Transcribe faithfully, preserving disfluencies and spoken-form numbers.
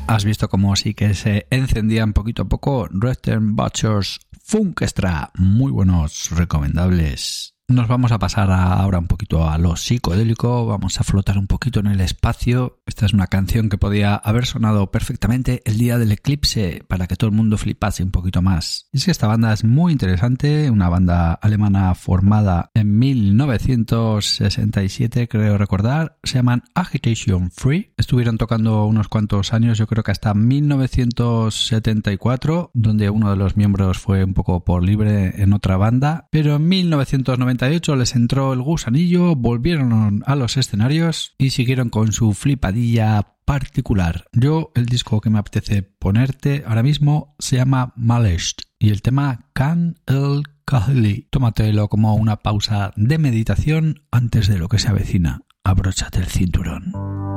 Has visto cómo sí que se encendían poquito a poco. Western Butchers Funk Extra, muy buenos, recomendables. Nos vamos a pasar ahora un poquito a lo psicodélico, vamos a flotar un poquito en el espacio. Esta es una canción que podía haber sonado perfectamente el día del eclipse para que todo el mundo flipase un poquito más. Y es que esta banda es muy interesante, una banda alemana formada en mil novecientos sesenta y siete, creo recordar, se llaman Agitation Free. Estuvieron tocando unos cuantos años, yo creo que hasta mil novecientos setenta y cuatro, donde uno de los miembros fue un poco por libre en otra banda, pero en mil novecientos noventa y ocho les entró el gusanillo, volvieron a los escenarios y siguieron con su flipadilla particular. Yo, el disco que me apetece ponerte ahora mismo se llama Malest y el tema Can el Kahli. Tómatelo como una pausa de meditación antes de lo que se avecina. Abróchate el cinturón.